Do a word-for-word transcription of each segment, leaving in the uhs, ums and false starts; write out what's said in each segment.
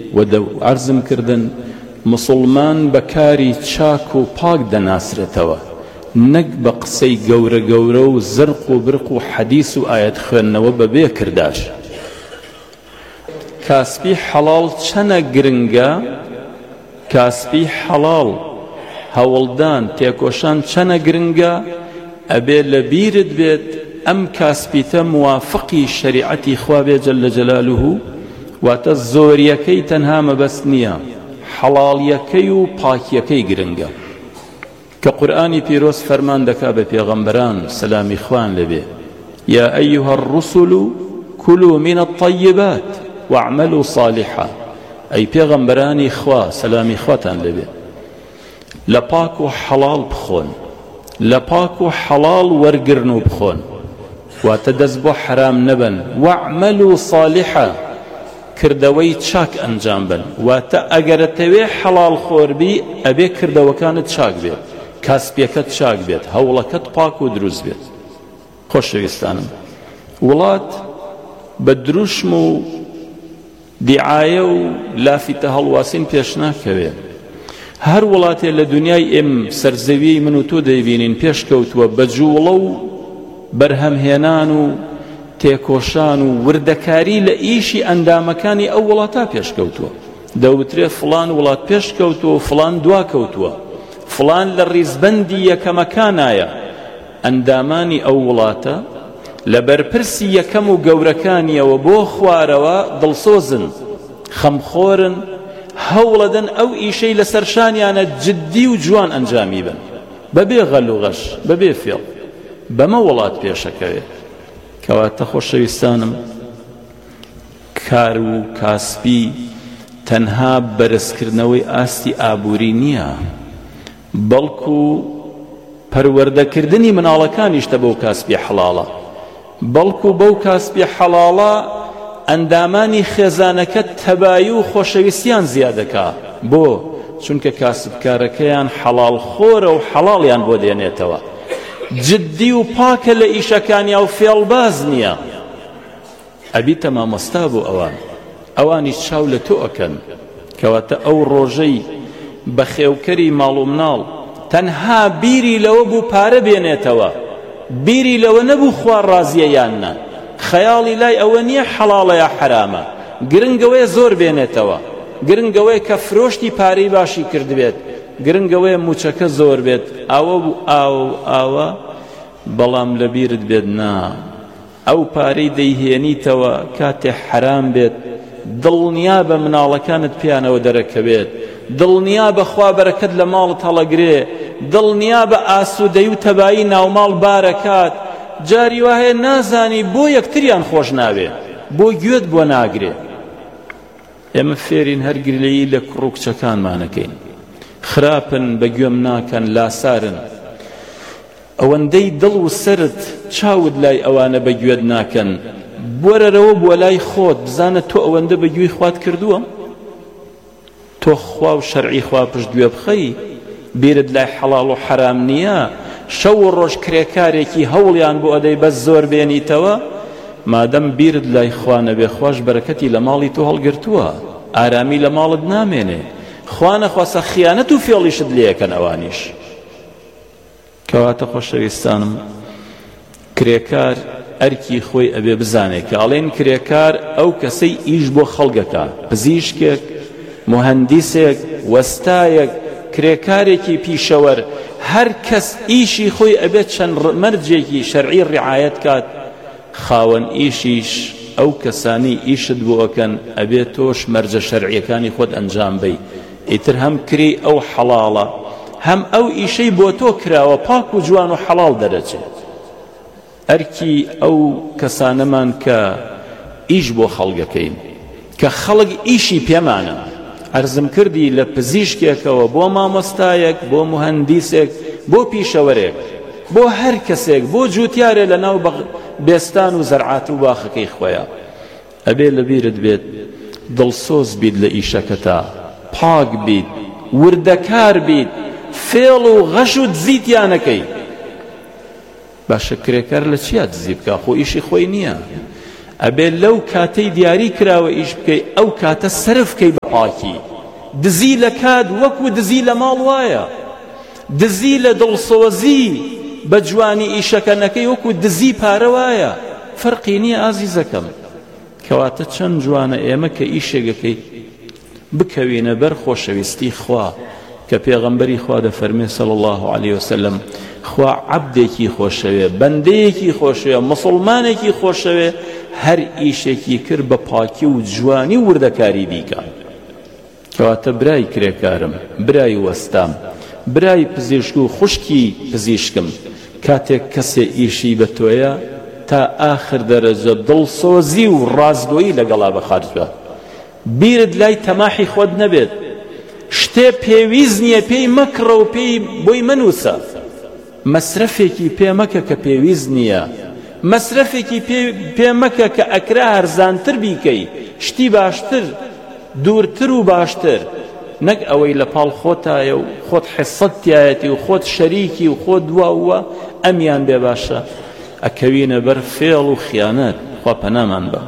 و عەرزم کردن مسلمان بەکاری چاک و پاک دەناسرێتەوە، نەک بە قسەی گەورە گەورە و زرق و برق و حەدیث و ئایەت خوێندنەوە بەبێ کرداش. کاسبی حەڵاڵ چەنە گرنگە، کاسبی حەڵاڵ هەوڵدان تێکۆشان چەنە گرنگە، ئەبێ لە بیرت بێت ئەم کاسبیتە موافقی شەریعەتی خوا بێ جەلە جەلالوه، واتە زۆریەکەی تەنها مەبەست نییە، حەڵاڵیەکەی و پاکیەکەی گرنگە. کە قورئانی پیرۆز فەرمان دەکا بە پێغەمبەران سەلامی خوان لەبێ: یا ئەیها الرسل كلوا من الطیبات واعملوا صالحا. ئەی پێغەمبەرانی خوا سەلامی خواتان لەبێ، لە پاک و حەڵاڵ بخۆن، لە پاک و حەڵاڵ وەرگرن و بخۆن، واتە دەست بۆ حرام نەبن. واعملوا صالحا، کردەوەی چاک ئەنجام بن، واتە ئەگەرەتەوێ حەڵاڵ خۆربی ئەبێ کردەوەکانت چاک بێت، کاسبیەکەت چاک بێت، هەوڵەکەت پاک و دروست بێت. خۆشەویستانم، وڵات بە دروشم و دیعایە و لافتە هەڵواسین پێش ناکەوێت. هەر وڵاتێ لە دنیای ئێم سەرزەویی من و تۆ دەیبینین پێشکەوتووە بە جوڵە و بەرهەمهێنان و تێکۆشان و وردەکاری لە ئیشی ئەندامەکانی ئەو وڵاتە پێشکەوتووە. دەوترێ فڵان وڵات پێشکەوتووە و فڵان دواکەوتووە، فڵان لە ڕیزبەندی یەکەمەکانایە. ئەندامانی ئەو وڵاتە لە بەرپرسی یەکەم و گەورەکانیەوە بۆ خوارەوە دڵسۆزن، خەمخۆرن، هەوڵەدەن ئەو ئیشەی لەسەر شانیانە جددی و جوان ئەنجامی بن، بەبێ غەل و غەش، بەبێ فێڵ. بەمە وڵات پێشەکەوێت. کەواتە خۆشەویستانم، کار و کاسبی تەنها بەرزکردنەوەی ئاستی ئابووری نییە، بەڵکو پەروەردەکردنی مناڵەکانیشتە بەو کاسبی حەڵاڵە، بەڵکو بەو کاسبی حەڵاڵە ئەندامانی خێزانەکە تەبایی و خۆشەویستیان زیادەکە. بۆ؟ چونکە کاسبکارەکەیان حەڵاڵ خۆرە و حەڵاڵیان بۆ دێنێتەوە، جددی و پاکە لە ئیشەکانیا و فێڵباز نییە. ئەبیتە مامۆستا بۆ ئەوان، ئەوانی چاو لە تۆ ئەکەن. کەواتە ئەو ڕۆژەی بە خێوکەری ماڵ و مناڵ تەنها بیری لەوە بوو پارە بێنێتەوە، بیری لەوە نەبوو خوا ڕازیە یان نە، خەیاڵی لای ئەوە نییە حەڵاڵە یا حرامە، گرنگەوەی زۆر بێنێتەوە، گرنگەوەی کە فرۆشتی پارەی باشی کردبێت، گرنگەوەی موچەکە زۆر بێت، ئەوە بوو ئاو ئاوە. بەڵام لە بیرت بێت نا، ئەو پارەی دەیهێنیتەوە کاتێ حرام بێت، دڵنیا بە مناڵەکانت پیانەوە دەرەکەوێت، دڵنیا بە خوا بەرەکەت لە ماڵت هەڵەگرێ، دڵنیا بە ئاسوودەی و تەبایی ناوماڵ بارەکات. جاری وایە نازانی بۆ یەکتریان خۆش ناوێ، بۆ گوێت بۆ ناگرێ. ئێمە فێرین هەر گرلەیی لە کوڕ و کچەکانمانەکەین، خراپن، بە گوێم ناکەن، لاسارن. ئەوەندەی دڵ و سرت چاود لای ئەوانە بە گوێت ناکەن، بۆرەرەوە بۆ لای خۆت، بزانە تۆ ئەوەندە بە گوێی خوات کردووە. تۆ خوا و شەرعی خوا پشت گوێ بخەی، بیرت لای حەڵاڵ و حەرام نییە، شەو و ڕۆژ کرێکارێکی هەوڵیان بۆ ئەدەی بەس زۆر بێنیتەوە، مادەم بیرت لای خوا نەبێ، خوش بەرەکەتی لە ماڵی تۆ هەڵگرتووە، ئارامی لە ماڵت نامێنێ، خوا نەخواسە خیانەت و فێڵیشت لێیەکەن ئەوانیش. کەواتە خۆشەویستانم، کرێکار ئەرکی خۆی ئەبێ بزانێت کە ئەڵێن کرێکار ئەو کەسەی ئیش بۆ خەڵگەکە، پزیشکێک، مهندیسێک، وەستایەک، کرێکارێکی پیشەوەر، هەر کەس ئیشی خۆی ئەبێت چەند مەرجێکی شەرعی ڕعایەت کات. خاوەن ئیشیش ئەو کەسانی ئیشت بۆ ئەکەن ئەبێت تۆش مەرجە شەرعیەکانی خۆت ئەنجام بی. ئیتر هەم کری ئەو حەڵاڵە، هەم ئەو ئیشەی بۆ تۆ کراوە پاک و جوان و حەڵاڵ دەرەچێت. ئەرکی ئەو کەسانەمان کە ئیش بۆ خەڵگەکەین، کە خەڵک ئیشی پێمانە، عەرزم کردی لە پزیشکێکەوە بۆ مامۆستایەک، بۆ مهندیسێک، بۆ پیشەوەرێک، بۆ هەر کەسێک، بۆ جوتیارێ لە ناو بێستان و زەرعات و باخەکەی خۆیە، ئەبێ لە بیرت بێت دڵسۆز بیت لە ئیشەکەتا، پاک بیت، وردەکار بیت، فێڵ و غەش و دزیتیانەکەی. باشە کرێکار لە چیا دزی بکە؟ خۆ ئیشی خۆی نییە. ئەبێ لەو کاتەی دیاری کراوە ئیش بکەی ئەو کاتە سرف بکەی بە پاکی. دزی لە کات وەکو دزی لە ماڵ وایە، دزی لە دڵسۆزی بە جوانی ئیشەکەنەکەی وەکو دزی پارە وایە، فەرقی نییە ئازیزەکەم. کەواتە چەند جوانە ئێمە کە ئیشێگەکەی بکەوینە بەر خۆشەویستی خوا کە پێغەمبەری خوا دەفەرمێ صلی الله علیه وسلم خوا عەبدێکی خۆشەوێ، بەندەیەکی خۆشەوێ، مسڵمانێکی خۆشەوێ هەر ئیشێکی کرد بە پاکی و جوانی و وردەکاری بیکە. کەواتە برای کرێکارم، برای وەستام، برای پزیشک و خوشکی پزیشکم، کاتێک کەسێ ئیشی بە تۆیە تا ئاخر دەرەجە دڵسۆزی و ڕازگۆیی لەگەڵا بەخارج بە. بیرت لای تەماحی خۆت نەبێت، شتێ پێویست نییە پێی مەکڕە و پێی بۆی منووسە، مەسرەفێکی پێ مەکە کە پێویست نییە، مەسرەفێکی پێ مەکە کە ئەکرا هەرزانتر بیکەی، شتی باشتر دوورتر و باشتر، نەک ئەوەی لە پاڵ خۆتایە و خۆت حیسەت تایەتی و خۆت شەریکی و خۆت دواوە ئەمیان بێ باشە ئەکەوینە بەر فێڵ و خیانەت. خوا پەنامان بە.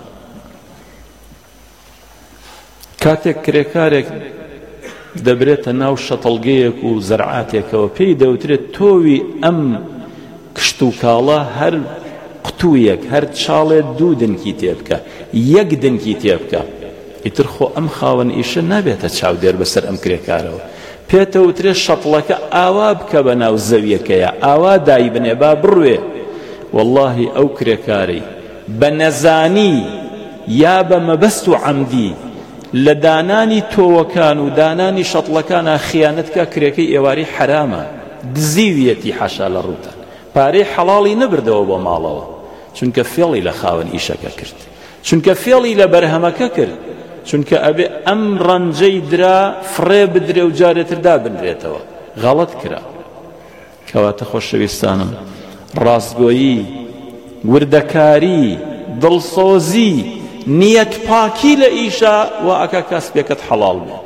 کاتێک کرێکارێک دەبرێتە ناو شەتەڵگەیەک و زەرعاتێکەوە پێی دەوترێت تۆوی ئەم کشت و کاڵە هەر قوتوویەک هەر چاڵێت دوو دنکی تێ بکە، یەک دنکی تێ بکە، ئیتر خۆ ئەم خاوەن ئیشە نابێتە چاودێر بەسەر ئەم کرێکارەوە، پێتەوترێ شەتڵەکە ئاوا بکە بە ناو زەویەکەیە، ئاوا دای بنێ با بڕوێ. واللهی ئەو کرێکارەی بە نەزانی یا بە مەبەست و عەمدی لە دانانی تۆوەکان و دانانی شەتڵەکانە خیانەتکە، کرێکەی ئێواری حرامە، دزیویەتی حەشا لە ڕووتان، پارەی حەڵاڵی نەبردەوە بۆ ماڵەوە، چونکە فێڵی لە خاوەن ئیشەکە کرد، چونکە فێڵی لە بەرهەمەکە کرد، چونکە ئەبێ ئەم ڕەنجەی درا فڕێ بدرێ و جارێتردا بنرێتەوە، غەڵەت کرا. کەواتە خۆشەویستانم، ڕاستگۆیی، وردەکاری، دڵسۆزی، نیەت پاکی لە ئیشە و ئەکا کەسبێکت حەڵاڵ بێ.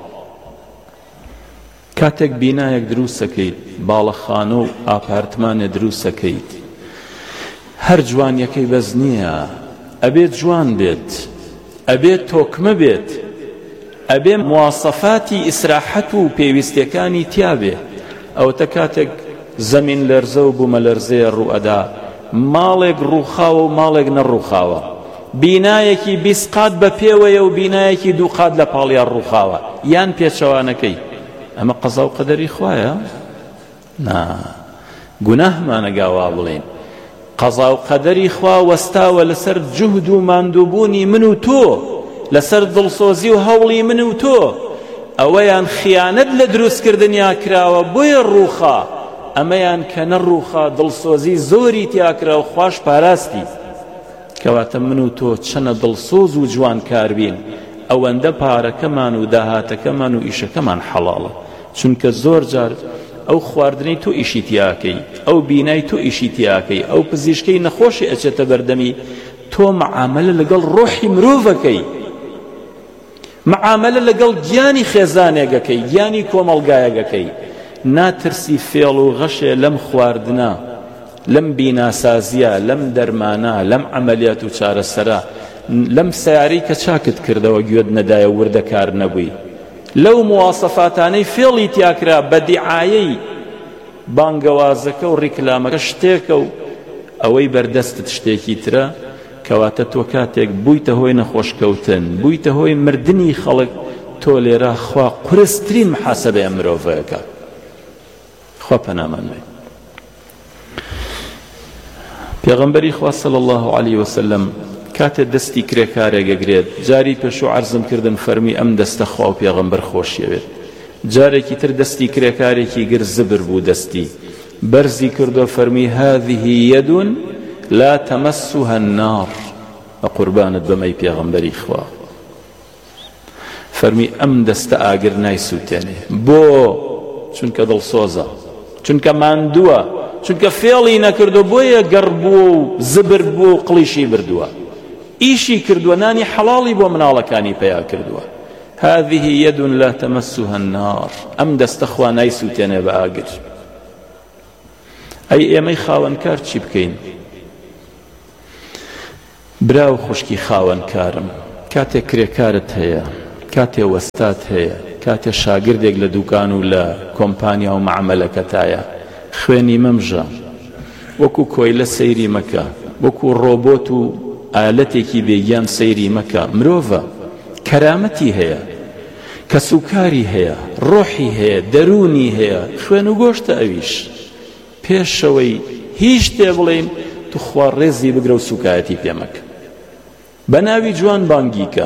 کاتێک بینایەک دروستەکەیت، باڵەخانە و ئاپارتمانێ دروستەکەیت، هەر جوانیەکەی بەز نییە، ئەبێت جوان بێت، ئەبێت تۆکمە بێت، ئەبێ مواسەفاتی ئیسراحەت و پێویستیەکانی تیا بێ. ئەوەتە کاتێک زەمین لەرزە و بوومە لەرزەیە ڕوئەدا، ماڵێک ڕووخاوە و ماڵێک نەڕووخاوە، بینایەکی بیست قات بە پێوەیە و بینایەکی دوو قات لە پاڵیان ڕووخاوە، یان پێچەوانەکەی، ئەمە قەزا و قەدەری خوایە؟ نا، گوناهمانە گاوا بڵێن. قەزا و قەدەری خوا وەستاوە لەسەر جوهد و ماندووبوونی من و تۆ، لەسەر دڵسۆزی و هەوڵی من و تۆ، ئەوەیان خیانەت لە دروستکردنیا کراوە بۆیە ڕووخا، ئەمەیان کە نەڕووخا دڵسۆزی زۆری تیاکرا و خوش پاراستی. کەواتە من و تۆ چەنە دڵسۆز و جوان کاربین، ئەوەندە پارەکەمان و داهاتەکەمان و ئیشەکەمان حەڵاڵە، چونکە زۆر جار ئەو خواردنەی تۆ ئیشی تیاکەی، ئەو بینای تۆ ئیشی تیاکەی، ئەو پزیشکەی نەخۆشی ئەچێتە بەردەمی تۆ، مەعاملە لەگەڵ ڕۆحی مرۆڤەکەی، مەعاملە لەگەڵ گیانی خێزانێگەکەی، گیانی کۆمەڵگایەگەکەی. ناترسی فێڵ و غەشێ لەم خواردنە، لەم بیناسازیە، لەم دەرمانە، لەم عەمەلیات و چارەسەرە، لەم سیارەی کە چاکت کردەوە گوێت نەدایە وردەکار نەبووی، لەو مواسەفاتانەی فێڵی تیاکرا بە دیعایەی بانگەوازەکە و ڕیکلامەکە شتێکە و ئەوەی بەردەستت شتێکی ترە، کەواتە تۆ کاتێک بوویتە هۆی نەخۆشکەوتن، بوویتە هۆی مردنی خەڵک، تۆ لێرە خوا قورسترین محاسەبەیە مرۆڤەکە. خوا پەنامان بێ. پێغەمبەری خوا صلی الله علیه وسلم کاتێ دەستی کرێکارێگەگرێت، جاری پێشوو عەرزم کردن فەرمی ئەم دەستە خوا و پێغەمبەر خۆشیەوێت، جارێکی تر دەستی کرێکارێکی گر زبر بوو، دەستی بەرزی کردو فەرمی هذه يد لا تمسها النار، بە قوربانت بەمەی پێغەمبەری خوا، فەرمی ئەم دەستە ئاگر نایسووتێنێ. بۆ؟ چونکە دڵسۆزە، چونکە ماندووە، چونکە فێڵی نەکردو، بۆیە گەڕ بووە و زبر بووە و قڵیشی بردووە، ئیشی کردووە، نانی حەڵاڵی بۆ مناڵەکانی پەیا کردووە. هذه يد لا تمسها النار، ئەم دەستە خوا نایسووتێنێ بە ئاگر. ئەی ئێمەی خاوەنکار چی بکەین؟ براو خوشکی خاوەن کارم کاتێک کرێکارت هەیە کاتێ وەستات هەیە کاتێ شاگردێک لە دوکان و لە کۆمپانیا و معاملەکەتایە خوێنی مەمژە وەکو کۆیلە سەیری مەکە وەکو ڕۆبۆت و ئالەتێکی بێگیان سەیری مەکە مرۆڤە کەرامەتی هەیە کەسوکاری هەیە ڕۆحی هەیە دەرونی هەیە خوێن و گۆشتە ئەویش پێشەوەی هیچ شتێ بڵێین تو خوا ڕێزی بگرە و سوکایەتی پێمەکە بە ناوی جوان بانگیکە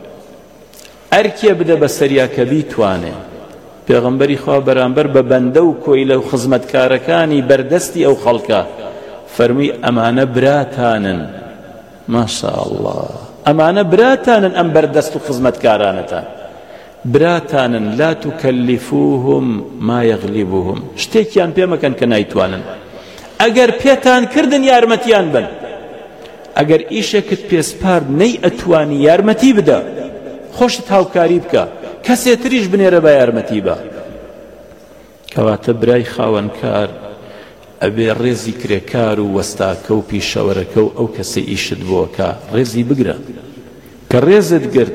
ئەرکێ بدە بە سەریا کە بیتوانێ پێغەمبەری خوا بەرامبەر بە بەندە و کۆیلە و خزمەتکارەکانی بەردەستی ئەو خەڵکە فەرمووی ئەمانە براتانن ماشاء الله ئەمانە براتانن ئەم بەردەست و خزمەتکارانەتان براتانن لا تکەلیفوهم ما یغلیبوهم شتێکیان پێ مەکەن کە نایتوانن ئەگەر پێتان کردن یارمەتیان بن ئەگەر ئیشێکت پێسپارد نەی ئەتوانی یارمەتی بدە خۆشت هاوکاری بکە کەسێ تریش بنێرە بە یارمەتی بە کەواتە برای خاوەنکار ئەبێ ڕێزی کرێکار و وەستاکە و پیشەوەرەکە و ئەو کەسە ئیشت بۆکە ڕێزی بگرە کە ڕێزت گرت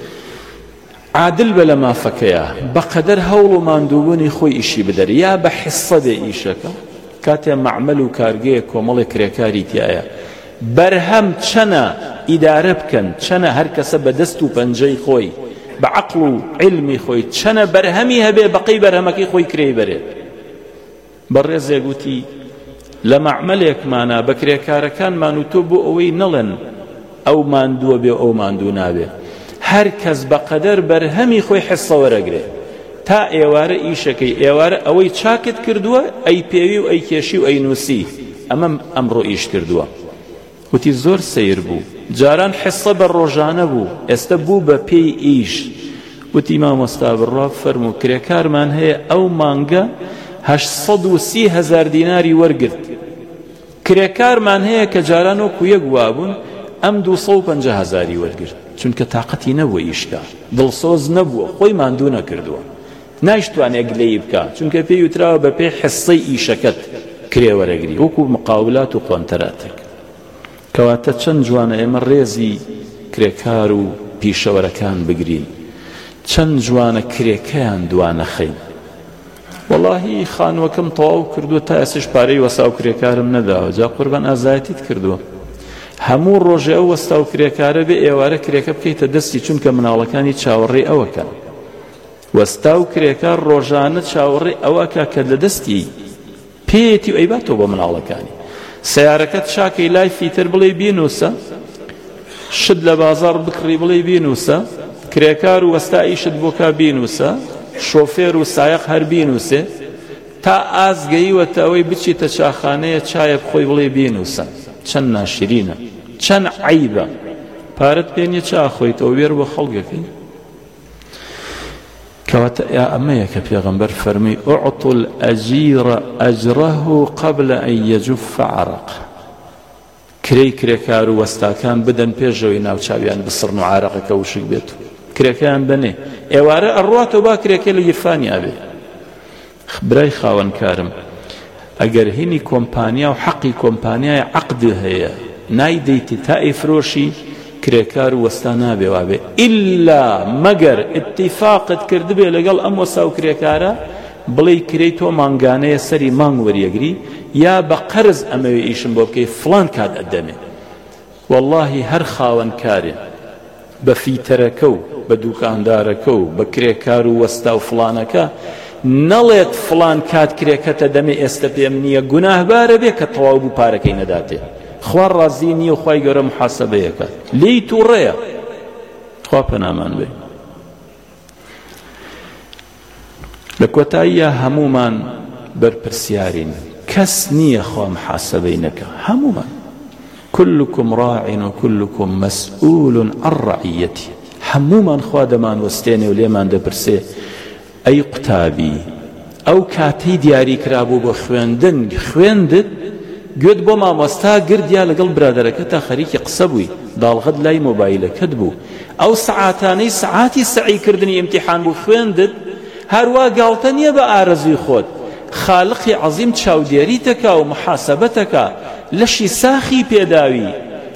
عادل بە لە مافەکەیە بەقەدەر هەوڵ و ماندووبوونی خۆی ئیشی بدەر یا بە حیسە بێ ئیشەکە کاتێ معمەل و کارگەیە کۆمەڵی کرێکاری تایە بەرهەم چەنە ئیدارە بکەن چەنە هەر کەسە بە دەست و پەنجەی خۆی بە عەقڵ و علمی خۆی چەنە بەرهەمی هەبێ بەقەی بەرهەمەکەی خۆی کرێی بەرێت بەڕێزێک گوتی لە معمەلێکمانە بە کرێکارەکانمان و تۆ بۆ ئەوەی نەڵێن ئەو ماندووە بێ ئەو ماندوو نابێ هەر کەس بەقەدەر بەرهەمی خۆی حیسە وەرەگرێ تا ئێوارە ئیشەکەی ئێوارە ئەوەی چاکت کردووە ئەی پێوی و ئەی کێشی و ئەی نووسی ئەمە ئەمڕۆ ئیش کردووە وتی زۆر سیر بوو جاران حیسە بە ڕۆژانە بوو ئێستا بوو بە پێی ئیش وتی مامۆستا بڕوا فەرموو کرێکارمان هەیە ئەو مانگە هەشت سەد و سی هەزار دیناری وەرگرت کرێکارمان هەیە کە جاران وەکو یەک وابوون ئەم دوو سەد و پەنجا هەزاری وەرگرت چونکە تاقەتی نەبووە ئیشکە دڵسۆز نەبووە خۆی ماندوو نەکردووە نایشتوانێ گلەیی بکە چونکە پێی وتراوە بە پێی حیسەی ئیشەکەت کرێ وەرەگری وەکو مقاولات و کۆنتراتێک کەواتە چەند جوانە ئێمە ڕێزی کرێکار و پیشەوەرەکان بگرین چەند جوانە کرێکەیان دوانەخەین وەڵاهی خانووەکەم تەواو کردووە تا ئێسش پارەی وەسا و کرێکارم نەداوە جا قوربان ئازایەتیت کردووە هەموو ڕۆژێ ئەو وەستا و کرێکارە بێ ئێوارە کرێکە بکەیتە دەستی چونکە مناڵەکانی چاوەڕێی ئەوەکەن وەستا و کرێکار ڕۆژانە چاوەڕێی ئەوەکە کە لە دەستی پێیەتی و ئەیباتەوە بە مناڵەکانی سیارەکەت چاکەی لای فیتر بڵێ بینووسە شت لە بازاڕ بکڕی بڵێ بینووسە کرێکار و وەستا ئیشت بۆکا بینووسە شۆفێر و سایق هەر بینووسێ تا ئازگەیوەتە ئەوەی بچیتە چاخانەیە چایە بخۆی بڵێ بینووسە چەند ناشرینە چەند عەیبە پارەت پێ نییە چاخۆیتەوە وێر بۆ خەڵگەکەی کەواتە ئەمەیە کە پێغەمبەر فەرمی ئوعطوا الئەجیرە ئەجرەه قبل ئەن یەجوف عەرەق کرێی کرێکار و وەستاکان بدەن پێشەوەی ناوچاویان بسڕن و عارەقەکە وشک بێت کرێکەیان بنێ ئێوارە ئەڕواتەوە با کرێکە لە گیرفانی ئابێ برای خاوەنکارم ئەگەر هینی کۆمپانیا و حەقی کۆمپانیای عەقد هەیە نایدەیتی تا ئەیفرۆشی کرێکار و وەستا نابێ وابێ ئیلا مەگەر ئیتیفاقت کردبێ لەگەڵ ئەم وەستا و کرێکارە بڵێ کرێی تۆ مانگانەیە سەری مانگ وەریەگری یا بە قەرز ئەمەوێ ئیشم بۆ بکەی فڵان کات ئەدەمێ وەڵڵاهی هەر خاوەنکارێ بە فیتەرەکە و بە دوکاندارەکە و بە کرێکار و وەستا و فڵانەکە نەڵێت فڵان کات کرێکەتە دەمێ ئێستا پێم نییە گوناهبارە بێ کە تەواو بوو پارەکەی نەداتێ خوا ڕازی نییە و خوای گەورە محاسەبەیەکە لێی تووڕێیە خوا پەنامان بێ لە کۆتاییە هەمومان بەرپرسیارین کەس نییە خوا محاسەبەی نەکە هەمومان كلكم راع وكلكم مسؤول عن رعيته هەمومان خوا دەمان وەستێنێ و لێمان دەپرسێ ئەی قوتابی ئەو کاتەی دیاری کرابوو بۆ خوێندن خوێندت گوێت بۆ مامۆستا گردیا لەگەڵ برادەرەکە تا خەریکی قسە بووی داڵغەت لای مۆبایلەکەت بوو ئەو سەعاتانەی سەعاتی سەعیکردنی ئیمتیحان بوو خوێندت هەروە گاڵتە نییە بە ئارەزوی خۆت خالقی عەزیم چاودێریتەکە و محاسەبەتەکە لەشی ساخی پێداوی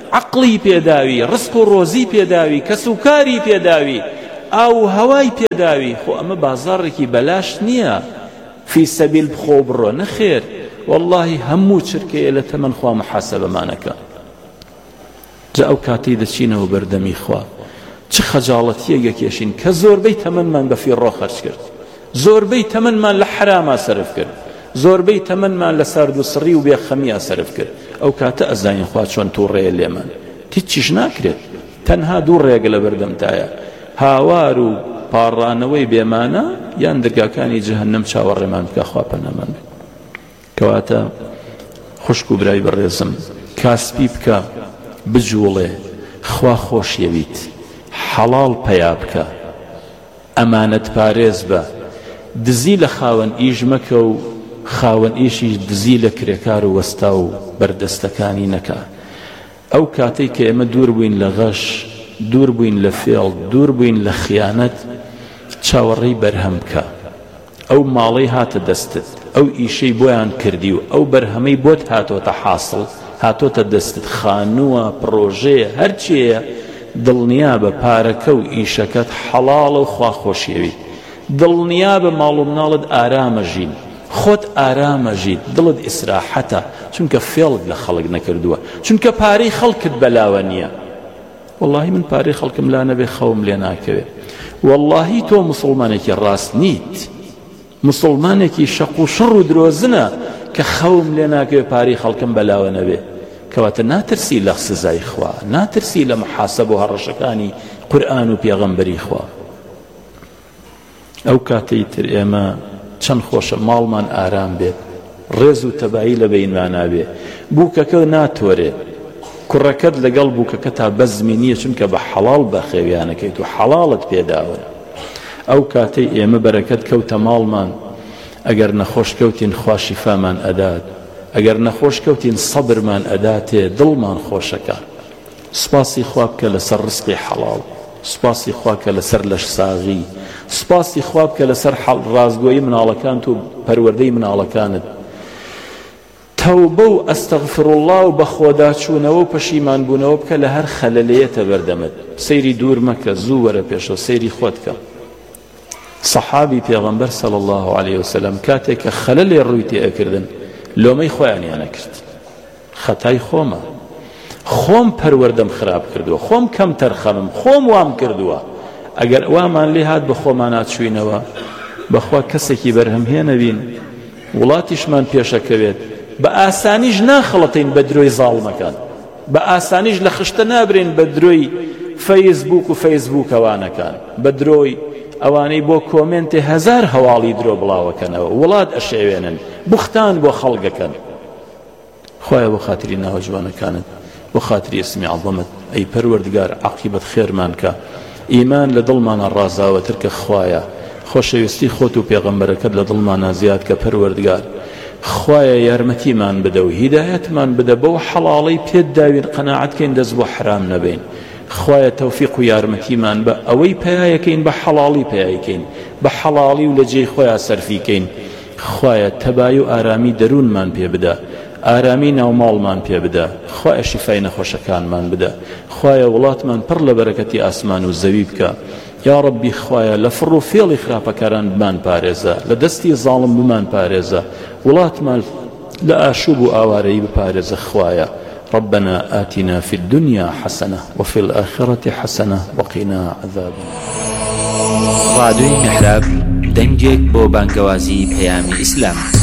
عقلی پێداوی ڕزق و ڕۆزی پێداوی کەس و کاری پێداوی ئاو هەوای پێداوی خۆ ئەمە بازاڕێکی بەلاش نییە فی سەبیل بخۆ بڕۆ نەخێر واللهی هەموو چرکەیە لە تەمەن خوا محاسەبەمانەکە جا ئەو کاتەی دەچینەوە بەردەمی خوا چ خەجاڵەتیە گەکێشین کە زۆربەی تەمەنمان بە فیڕۆ خەرج کرد زۆربەی تەمەنمان لە حراما سەرف کرد زۆربەی تەمەنمان لە سارد و سڕی و بێخەمیا سەرف کرد ئەو کاتە ئەزانین خوا چۆن تووڕێیە لێمان هیچیش ناکرێت تەنها دوو ڕێگە لە بەردەمتایە هاوار و پاڕانەوەی بێمانە یان دەرگاکانی جەهەنەم چاوەڕێمان بکە خوا پەنامان بێت کەواتە خوشک و برای بەڕێزم کاسبی بکە بجوڵێ خوا خۆشیەویت حەڵاڵ پەیا بکە ئەمانەت پارێز بە دزی لە خاوەن ئیش مەکە و خاوەن ئیشیش دزی لە کرێکار و وەستا و بەردەستەکانی نەکە ئەو کاتەی کە ئێمە دوور بووین لە غەش دوور بووین لە فێڵ دوور بووین لە خیانەت چاوەڕێی بەرهەم بکە ئەو ماڵەی هاتە دەستت ئەو ئیشەی بۆیان کردی و ئەو بەرهەمەی بۆت هاتۆتە حاصڵ هاتۆتە دەستت خانووە پرۆژەیە هەرچیەیە دڵنیا بە پارەکە و ئیشەکەت حەڵاڵە و خواخۆشیەوی دڵنیا بە ماڵ و مناڵت ئارامەژین خۆت ئارامەژیت دڵت ئیسراحەتە چونکە فێڵت لە خەڵک نەکردووە چونکە پارەی خەڵکت بەلاوە نییە واللهی من پارەی خەڵکم لا نەبێ خەوم لێ ناکەوێت واللهی تۆ موسڵمانێکی ڕاست نیت موسڵمانێکی شەق و شڕ و درۆزنە کە خەوم لێ ناکەوێت پارەی خەڵکم بەلاوە نەبێ کەواتە ناترسی لە سزای خوا ناترسی لە محاسەب و هەڕەشەکانی قورئان و پێغەمبەری خوا ئەو کاتەی تر ئێمە چەند خۆشە ماڵمان ئارام بێت ڕێز و تەبایی لە بەینمان نابێ بووکەکە ناتۆرێ کوڕەکەت لەگەڵ بووکەکە تا بەزمی نییە چونکە بە حەڵاڵ بەخێویانەکەیت و حەڵاڵت پێداوە ئەو کاتەی ئێمە بەرەکەت کەوتە ماڵمان ئەگەر نەخۆش کەوتین خوا شیفامان ئەدات ئەگەر نەخۆش کەوتین سەبرمان ئەداتێ دڵمان خۆشەکە سوپاسی خوا بکە لەسەر ڕزقی حەڵاڵ سوپاسی خوا بکە لەسەر لەش ساغی سوپاسی خوا بکە لەسەر ڕازگۆیی مناڵەکانت و پەروەردەی مناڵەکانت تەوبە و ئەستەغفرڵڵا و بە خۆداچوونەوە و پەشیمان بوونەوە بکە لە هەر خەلەلەیەتە بەردەمت سەیری دوور مەکە زوو وەرە پێشەوە سەیری خۆت کە سەحابی پێغەمبەر صلی الله علیه وسلم کاتێک کە خەلەلێ ڕووی تێ ئەکردن لۆمەی خۆیانیان نەکرد خەتای خۆمە خۆم پەروەردەم خراپ کردووە خۆم کەم تەرخەمم خۆم وام کردووە ئەگەر وامان لێ هات بە خۆمان ناچوینەوە بەخوا کەسێکی بەرهەمهێنە بین وڵاتیشمان پێشەکەوێت بە ئاسانیش ناخەڵەتین بە درۆی زاڵمەکان بە ئاسانیش لە خشتە نابرین بە درۆی فەیسبوک و فەیسبوکەوانەکان بە درۆی ئەوانەی بۆ کۆمنتێ هەزار هەواڵی درۆ بڵاوەکەنەوە وڵات ئەشێوێنن بوختان بۆ خەڵگەکەن خۆیە بۆ خاتری ناوە جوانەکانت بۆ خاتری ئیسمی عەظەمت ئەی پەروەردگار عەقیبەت خێرمان کە ئیمان لە دڵمانە ڕازاوەتر کە خوایە خۆشەویستی خۆت و پێغەمبەرەکەت لە دڵمانە زیاد کە پەروەردگار خوایە یارمەتیمان بدە و هیدایەتمان بدە بەو حەڵاڵەی پێت داوین قەناعەتکەین دەست بۆ حرام نەبین خوایە تەوفیق و یارمەتیمان بە ئەوەی پەیایەکەین بە حەڵاڵی پەیایکەین بە حەڵاڵی و لە جێی خۆیان سەرفیکەین خوایە تەبای و ئارامی دەروونمان پێ بدە ئارامی ناوماڵمان پێ بدە خوایە شیفای نەخۆشەکانمان بدە خوایە وڵاتمان پڕ لە بەرەکەتی ئاسمان و زەوی بکە یا ربی خوایە لە فڕ و فێڵی خراپەکاران بمان پارێزە لە دەستی زاڵم بمان پارێزە وڵاتمان لە ئاشوب و ئاوارەیی بپارێزە خوایە ربنا آتنا في الدنيا حسنة وفي الآخرة حسنة وقنا عذاب راديو محراب دەنگێک بۆ بانگەوازی پەیامی ئیسلام